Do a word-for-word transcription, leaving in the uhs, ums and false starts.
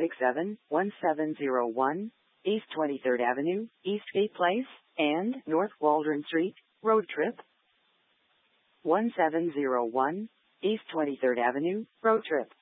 Medic seven one seven zero one, East twenty-third Avenue, Eastgate Place, and North Waldron Street, road trip. one seven zero one, East twenty-third Avenue, road trip.